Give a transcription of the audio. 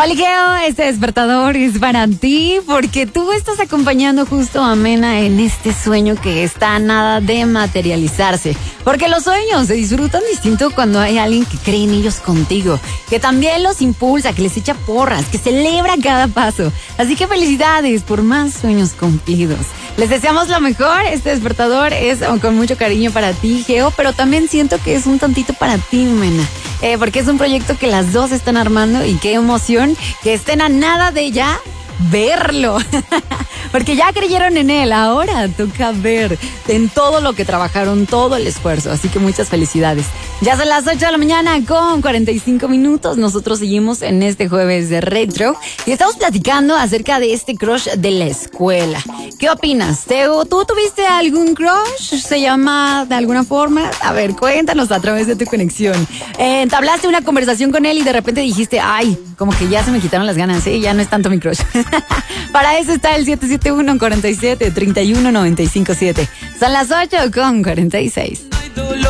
Olgueo, este despertador es para ti porque tú estás acompañando justo a Mena en este sueño que está a nada de materializarse. Porque los sueños se disfrutan distinto cuando hay alguien que cree en ellos contigo, que también los impulsa, que les echa porras, que celebra cada paso. Así que felicidades por más sueños cumplidos. Les deseamos lo mejor. Este despertador es con mucho cariño para ti, Geo, pero también siento que es un tantito para ti, Mena. Porque es un proyecto que las dos están armando y qué emoción que estén a nada de ya verlo. Porque ya creyeron en él, ahora toca ver en todo lo que trabajaron, todo el esfuerzo. Así que muchas felicidades. Ya son las 8 de la mañana con 45 minutos. Nosotros seguimos en este jueves de retro y estamos platicando acerca de este crush de la escuela. ¿Qué opinas? ¿Tú tuviste algún crush? ¿Se llama de alguna forma? A ver, cuéntanos a través de tu conexión. Entablaste una conversación con él y de repente dijiste, ay, como que ya se me quitaron las ganas, ya no es tanto mi crush. Para eso está el 771-47-31957. Son las 8 con 46.